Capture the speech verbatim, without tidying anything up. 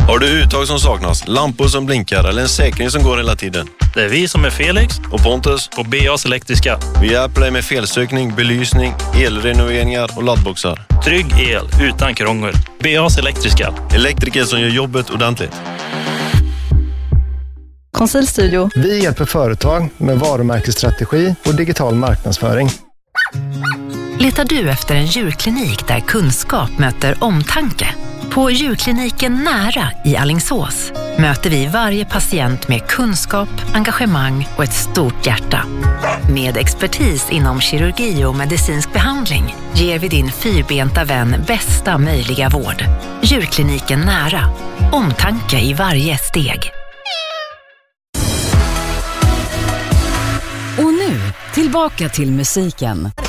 Har du uttag som saknas, lampor som blinkar eller en säkring som går hela tiden? Det är vi som är Felix och Pontus på B A's Elektriska. Vi hjälper dig med felsökning, belysning, elrenoveringar och laddboxar. Trygg el utan krångel. B A's Elektriska. Elektriker som gör jobbet ordentligt. Konsultstudio. Vi hjälper företag med varumärkesstrategi och digital marknadsföring. Letar du efter en djurklinik där kunskap möter omtanke? På djurkliniken Nära i Alingsås möter vi varje patient med kunskap, engagemang och ett stort hjärta. Med expertis inom kirurgi och medicinsk behandling ger vi din fyrbenta vän bästa möjliga vård. Djurkliniken Nära. Omtanke i varje steg. Och nu, tillbaka till musiken.